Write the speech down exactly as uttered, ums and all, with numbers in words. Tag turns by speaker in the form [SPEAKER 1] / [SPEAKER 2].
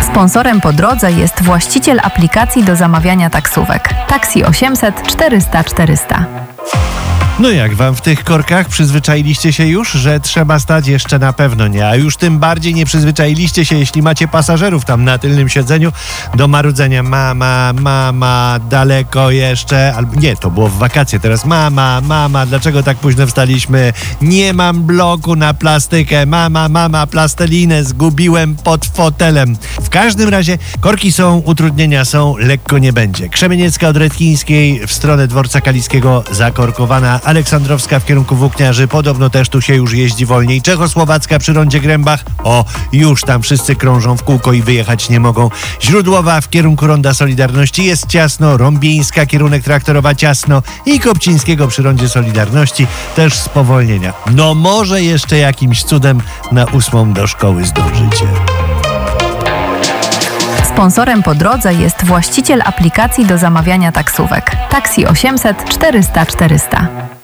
[SPEAKER 1] Sponsorem po drodze jest właściciel aplikacji do zamawiania taksówek Taxi osiemset czterysta czterysta.
[SPEAKER 2] No jak wam w tych korkach? Przyzwyczailiście się już, że trzeba stać? Jeszcze na pewno nie, a już tym bardziej nie przyzwyczailiście się, jeśli macie pasażerów tam na tylnym siedzeniu, do marudzenia: mama, mama, daleko jeszcze, albo nie, to było w wakacje, teraz mama, mama, dlaczego tak późno wstaliśmy, nie mam bloku na plastykę, mama, mama, plastelinę zgubiłem pod fotelem. W każdym razie korki są, utrudnienia są, lekko nie będzie. Krzemieniecka od Redkińskiej w stronę Dworca Kaliskiego zakorkowana, Aleksandrowska w kierunku Włókniarzy, podobno też tu się już jeździ wolniej. Czechosłowacka przy rondzie Grębach, o, już tam wszyscy krążą w kółko i wyjechać nie mogą. Źródłowa w kierunku ronda Solidarności jest ciasno, Rąbieńska kierunek Traktorowa ciasno i Kopcińskiego przy rondzie Solidarności też spowolnienia. No może jeszcze jakimś cudem na ósmą do szkoły zdążycie.
[SPEAKER 1] Sponsorem po drodze jest właściciel aplikacji do zamawiania taksówek Taxi osiemset czterysta czterysta.